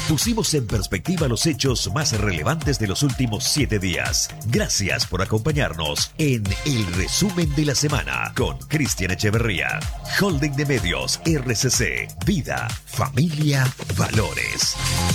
Pusimos en perspectiva los hechos más relevantes de los últimos 7 días. Gracias por acompañarnos en el resumen de la semana con Cristian Echeverría. Holding de Medios RCC. Vida, familia, valores.